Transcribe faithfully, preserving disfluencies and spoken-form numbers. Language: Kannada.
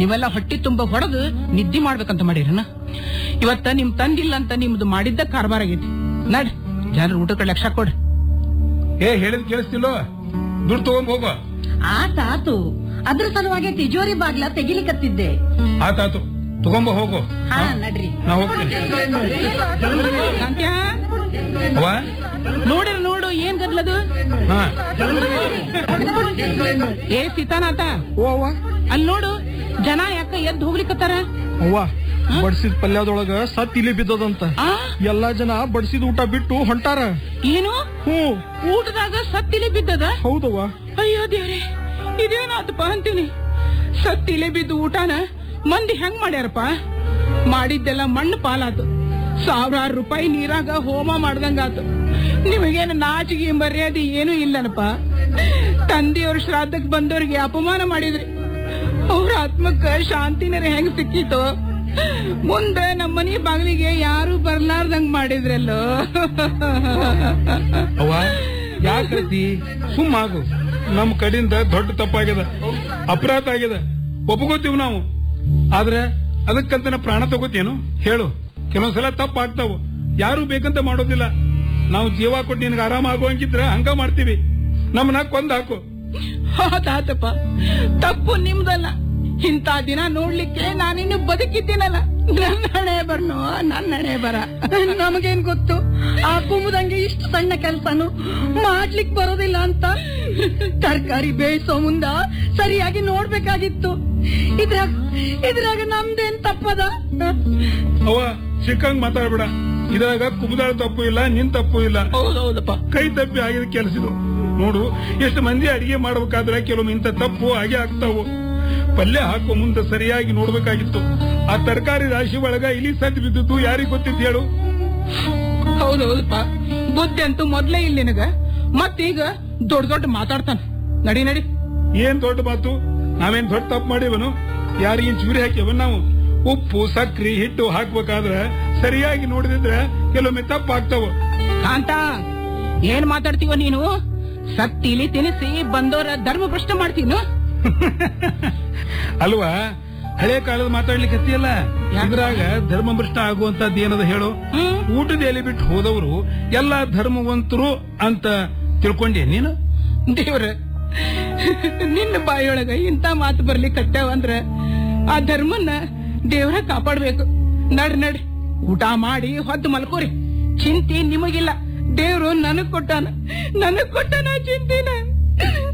ನೀವೆಲ್ಲ ಹೊಟ್ಟಿ ತುಂಬ ಹೊಡೆದು ನಿದ್ದೆ ಮಾಡ್ಬೇಕಂತ ಮಾಡಿರನ. ಇವತ್ತ ನಿಮ್ ತಂದಿಲ್ಲ ಅಂತ ನಿಮ್ದು ಮಾಡಿದ್ದ ಕಾರ್ಬಾರ್ ಆಗೈತಿ. ನಡ್ ಜನರ ಊಟಕ್ಕೆ ಲಕ್ಷ ಕೊಡ್ರಿ. ಏ ಹೇಳಿದ್ ಕೇಳಿಸ್ತಿಲ್ಲೋ, ದುಡ್ಡು ತಗೊಂಡ್ ಹೋಗೋ. ಆತಾತು, ಅದ್ರ ಸಲುವಾಗಿ ತಿಜೋರಿ ಬಾಗ್ಲ ತೆಗಿಲಿಕತ್ತಿದ್ದೆ. ಆತಾತು, ತಗೊಂಬ ಹೋಗು. ಹಾ ನಡ್ರಿ. ನಾ ಹೋಗ್ತೀನಿ. ಕಾಂತ್ಯ, ಅವ್ವ, ನೋಡಿರ ನೋಡು ಏನ್ ಗದ್ಲದು. ಹಾ ಏ ಸೀತಾನಾಥ, ಓ ಅವ್ವ, ಅಲ್ಲಿ ನೋಡು ಜನ ಯಾಕ ಎದ್ದು ಹೋಗ್ಲಿಕ್ಕತ್ತಾರ. ಅವ್ವ ಬಡ್ಸಿದ ಪಲ್ಯದೊಳಗ ಸತ್ ಇಲಿ ಬಿದ್ದದಂತ. ಆ? ಎಲ್ಲಾ ಜನ ಬಡ್ಸಿದ ಊಟ ಬಿಟ್ಟು ಹೊಂಟಾರ. ಏನು ಹ್ಮ್, ಊಟದಾಗ ಸತ್ತಿಲೆ ಬಿದ್ದದ? ಹೌದವ್ವ. ಅಯ್ಯೋ ದೇವ್ರೆ, ಇದೇನಾತಪ್ಪ ಅಂತೀನಿ. ಸತ್ತಿಲೆ ಬಿದ್ದು ಊಟನ ಮಂದಿ ಹೆಂಗ್ ಮಾಡ್ಯಾರಪ್ಪ? ಮಾಡಿದ್ದೆಲ್ಲ ಮಣ್ಣು ಪಾಲಾತು. ಸಾವಿರಾರು ರೂಪಾಯಿ ನೀರಾಗ ಹೋಮ ಮಾಡ್ದಂಗಾತು. ನಿಮಗೇನು ನಾಚಿಗೆ ಮರ್ಯಾದೆ ಏನೂ ಇಲ್ಲನಪ್ಪ. ತಂದೆಯವ್ರ ಶ್ರಾದ್ದಕ್ ಬಂದವ್ರಿಗೆ ಅಪಮಾನ ಮಾಡಿದ್ರಿ. ಅವ್ರ ಆತ್ಮಕ್ಕ ಶಾಂತಿನರ ಹೆಂಗ್ ಸಿಕ್ಕಿತೋ. ಮುಂದೆ ನಮ್ಮನಿ ಬಾಗಿಲಿಗೆ ಯಾರು ಬರ್ಲಾರ್ದಂಗ್ ಮಾಡಿದ್ರಲ್ಲೋ. ಅವ್ವ ಯಾಕೈತಿ ಸುಮ್ಮಾಗು. ನಮ್ ಕಡೆಯಿಂದ ದೊಡ್ಡ ತಪ್ಪಾಗ್ಯದ, ಅಪರಾಧ ಆಗ್ಯದ, ಒಪ್ಪಗೋತೀವಿ ನಾವು. ಆದ್ರೆ ಅದಕ್ಕಂತ ಪ್ರಾಣ ತಗೋತೇನು ಹೇಳು? ಕೆಲವೊಂದ್ಸಲ ತಪ್ಪ ಆಗ್ತಾವ, ಯಾರು ಬೇಕಂತ ಮಾಡೋದಿಲ್ಲ. ನಾವು ಜೀವ ಕೊಟ್ಟು ನಿನ್ಗೆ ಆರಾಮ ಆಗುವಂಗಿದ್ರ ಹಂಗ ಮಾಡ್ತೀವಿ. ನಮ್ಮನ್ನ ಕೊಂದ್ ಹಾಕು. ಹೌದಾತಪ್ಪ, ತಪ್ಪು ನಿಮ್ದಲ್ಲ. ಇಂಥ ದಿನ ನೋಡ್ಲಿಕ್ಕೆ ನಾನಿನ್ನು ಬದುಕಿದ್ದೀನಲ್ಲ. ನನ್ನ ಹಣೆ ಬರ್ನೋ, ನನ್ನ ಹಣೆ ಬರ. ನಮಗೇನ್ ಗೊತ್ತು, ಆ ಕುಂಬದಂಗೆ ಇಷ್ಟು ಸಣ್ಣ ಕೆಲ್ಸನು ಮಾಡ್ಲಿಕ್ ಬರೋದಿಲ್ಲ ಅಂತ. ತರಕಾರಿ ಬೇಯಿಸೋ ಮುಂದ ಸರಿಯಾಗಿ ನೋಡ್ಬೇಕಾಗಿತ್ತು. ಇದ್ರಾಗ ಇದ್ರಾಗ ನಮ್ದೇನ್ ತಪ್ಪದ? ಅವ ಸಿಕ್ಕಂಗ್ ಮಾತಾಡ್ಬೇಡ. ಇದ್ರಾಗ ಕುಬುದಾಳ ತಪ್ಪು ಇಲ್ಲ, ನಿನ್ ತಪ್ಪು ಇಲ್ಲ. ಹೌದೌದಪ್ಪ, ಕೈ ತಪ್ಪಿ ಆಗಿದ ಕೆಲಸದು ನೋಡು. ಎಷ್ಟು ಮಂದಿ ಅಡಿಗೆ ಮಾಡ್ಬೇಕಾದ್ರೆ ಕೆಲವೊಮ್ಮೆ ಇಂಥ ತಪ್ಪು ಹಾಗೆ ಆಗ್ತಾವು. ಪಲ್ಯ ಹಾಕೋ ಮುಂದೆ ಸರಿಯಾಗಿ ನೋಡ್ಬೇಕಾಗಿತ್ತು. ಆ ತರಕಾರಿ ರಾಶಿ ಒಳಗ ಇಲಿ ಸದ್ದು ಬಿದ್ದುದು ಯಾರಿಗ್ ಗೊತ್ತಿತ್ತು ಹೇಳು? ಹೌದೌದಪ್ಪ, ಬುದ್ಧಿ ಅಂತೂ ಮೊದ್ಲೇ ಇಲ್ಲ ನಿನಗ. ಮತ್ತೀಗ ದೊಡ್ಡ ದೊಡ್ಡ ಮಾತಾಡ್ತಾನ. ನಡಿ ನಡಿ. ಏನ್ ದೊಡ್ಡ ಮಾತು? ನಾವೇನ್ ದೊಡ್ಡ ತಪ್ಪು ಮಾಡಿವನು? ಯಾರಿಗೇನ್ ಚೂರಿ ಹಾಕ್ಯವ ನಾವು? ಉಪ್ಪು ಸಕ್ರಿ ಹಿಟ್ಟು ಹಾಕ್ಬೇಕಾದ್ರೆ ಸರಿಯಾಗಿ ನೋಡಿದ್ರೆ ಕೆಲವೊಮ್ಮೆ ತಪ್ಪು ಆಗ್ತಾವ. ಕಾಂತ, ಏನ್ ಮಾತಾಡ್ತೀವ ನೀನು? ಸತ್ತಿಲಿ ತಿನಿಸಿ ಬಂದವರ ಧರ್ಮ ಭ್ರಷ್ಟ ಮಾಡ್ತೀನು. ಅಲ್ವಾ, ಹಳೆ ಕಾಲದ ಮಾತಾಡ್ಲಿಕ್ಕೆ ಹತ್ತಿಯಲ್ಲ. ಇದ್ರಾಗ ಧರ್ಮ ಭ್ರಷ್ಟ ಆಗುವಂತದ್ದು ಏನದ ಹೇಳು? ಹ್ಮ್. ಊಟದ ಎಲೆ ಬಿಟ್ಟು ಹೋದವರು ಎಲ್ಲಾ ಧರ್ಮವಂತರು ಅಂತ ತಿಳ್ಕೊಂಡೆ ನೀನು? ದೇವ್ರ, ನಿನ್ನ ಬಾಯಿಯೊಳಗ ಇಂತ ಮಾತು ಬರ್ಲಿಕ್ಕತ್ತಾವಂದ್ರ ಆ ಧರ್ಮನ್ನ ದೇವ್ರ ಕಾಪಾಡ್ಬೇಕು. ನಡ್ ನಡ್ರಿ, ಊಟ ಮಾಡಿ ಹೊದ್ದು ಮಲ್ಕೋರಿ. ಚಿಂತಿ ನಿಮಗಿಲ್ಲ, ದೇವ್ರು ನನಗ್ ಕೊಟ್ಟಾನ, ನನಗ್ ಕೊಟ್ಟಾನ ಚಿಂತಿನ.